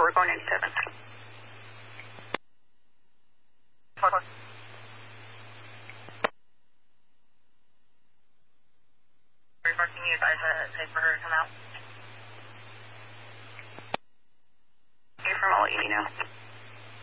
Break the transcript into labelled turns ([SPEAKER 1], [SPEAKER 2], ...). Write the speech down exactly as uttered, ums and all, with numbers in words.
[SPEAKER 1] we're going ninety-seven. Can you advise her to pay for her to come out? Okay, from all, let you know.